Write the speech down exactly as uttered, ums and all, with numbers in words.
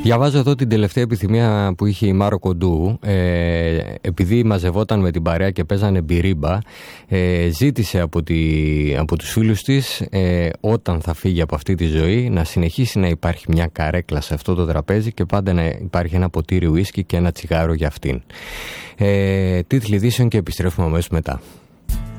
Διαβάζω εδώ την τελευταία επιθυμία που είχε η Μάρο Κοντού. Ε, επειδή μαζευόταν με την παρέα και παίζανε μπυρίμπα, ε, ζήτησε από, τη, από τους φίλους της ε, όταν θα φύγει από αυτή τη ζωή να συνεχίσει να υπάρχει μια καρέκλα σε αυτό το τραπέζι και πάντα να υπάρχει ένα ποτήρι ουίσκι και ένα τσιγάρο για αυτήν. Ε, τίτλοι ειδήσεων και επιστρέφουμε αμέσως μετά.